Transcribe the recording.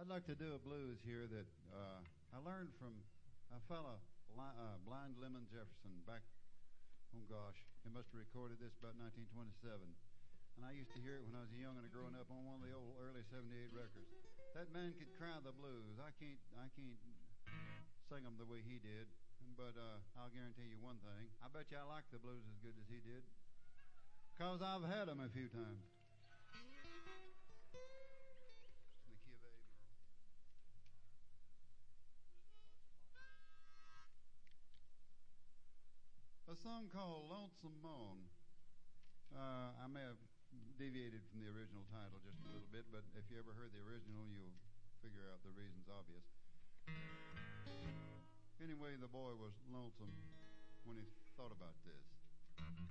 I'd like to do a blues here that I learned from a fella, Blind Lemon Jefferson, back, oh gosh, he must have recorded this about 1927. And I used to hear it when I was a young and growing up on one of the old early 78 records. That man could cry the blues. I can't sing them the way he did, but I'll guarantee you one thing. I bet you I like the blues as good as he did, because I've had them a few times. It's in the key of A, Merle. A song called Lonesome Moan. I may have deviated from the original title just a little bit, but if you ever heard the original, you'll figure out the reason's obvious. Anyway, the boy was lonesome when he thought about this.